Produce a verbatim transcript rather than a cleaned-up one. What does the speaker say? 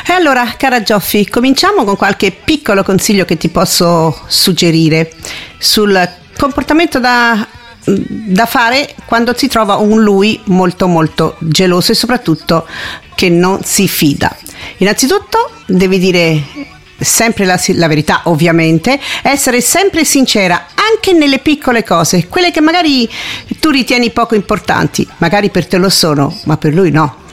E allora, cara Gioffi, cominciamo con qualche piccolo consiglio che ti posso suggerire sul comportamento da, da fare quando si trova un lui molto molto geloso e soprattutto che non si fida. Innanzitutto devi dire sempre la, la verità, ovviamente, essere sempre sincera anche nelle piccole cose, quelle che magari tu ritieni poco importanti, magari per te lo sono, ma per lui no.